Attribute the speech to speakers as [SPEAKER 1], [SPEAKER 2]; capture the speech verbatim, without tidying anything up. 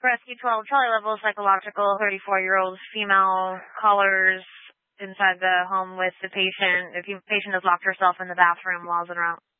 [SPEAKER 1] Rescue twelve, Charlie Level, psychological, thirty-four-year-old female callers inside the home with the patient. The patient has locked herself in the bathroom while in route.